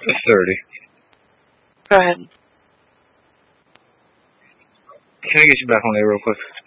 It's 30. Go ahead. Can I get you back on there real quick?